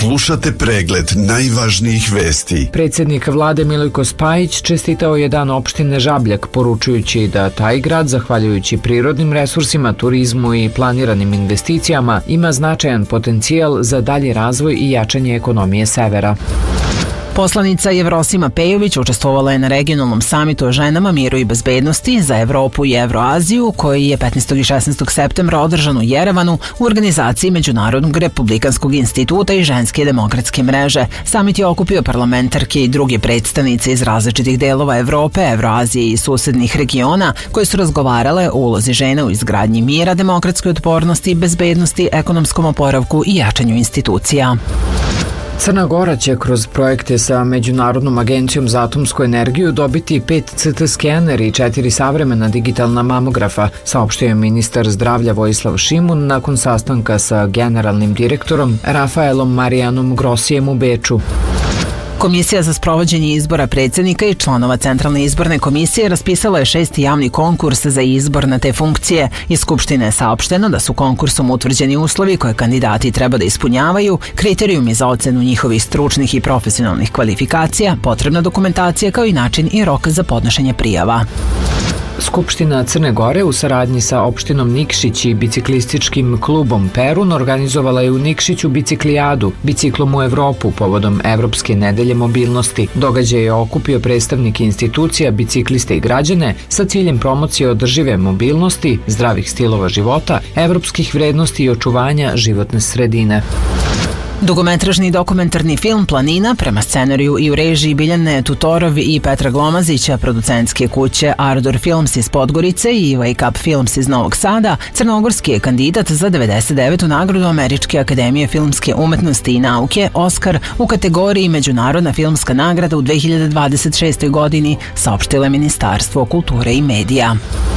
Slušate pregled najvažnijih vesti. Predsjednik vlade Milojko Spajić čestitao je dan opštine Žabljak, poručujući da taj grad, zahvaljujući prirodnim resursima, turizmu i planiranim investicijama, ima značajan potencijal za dalji razvoj i jačanje ekonomije severa. Poslanica Jevrosima Pejović učestvovala je na regionalnom samitu o ženama, miru i bezbednosti za Evropu i Evroaziju, koji je 15. i 16. septembra održan u Jerevanu u organizaciji Međunarodnog republikanskog instituta i Ženske demokratske mreže. Samit je okupio parlamentarke i druge predstavnice iz različitih delova Evrope, Evroazije i susednih regiona, koje su razgovarale o ulozi žena u izgradnji mira, demokratskoj otpornosti, bezbednosti, ekonomskom oporavku i jačanju institucija. Crna Gora će kroz projekte sa Međunarodnom agencijom za atomsku energiju dobiti 5 CT skener i 4 savremena digitalna mamografa, saopštio je ministar zdravlja Vojislav Šimun nakon sastanka sa generalnim direktorom Rafaelom Marijanom Grosijem u Beču. Komisija za sprovođenje izbora predsjednika i članova Centralne izborne komisije raspisala je 6. javni konkurs za izbor na te funkcije. Iz Skupštine je saopšteno da su konkursom utvrđeni uslovi koje kandidati treba da ispunjavaju, kriterijumi za ocenu njihovih stručnih i profesionalnih kvalifikacija, potrebna dokumentacija kao i način i rok za podnošenje prijava. Skupština Crne Gore u saradnji sa opštinom Nikšić i biciklističkim klubom Perun organizovala je u Nikšiću biciklijadu, biciklom u Evropu povodom Evropske nedelje mobilnosti. Događaj je okupio predstavnike institucija, bicikliste i građane sa ciljem promocije održive mobilnosti, zdravih stilova života, evropskih vrednosti i očuvanja životne sredine. Dugometražni dokumentarni film Planina prema scenariju i u režiji Biljane Tutorov i Petra Glomazića, producentske kuće Ardor Films iz Podgorice i Wake Up Films iz Novog Sada, crnogorski je kandidat za 99. nagradu Američke akademije filmske umetnosti i nauke Oscar u kategoriji Međunarodna filmska nagrada u 2026. godini, saopštilo je Ministarstvo kulture i medija.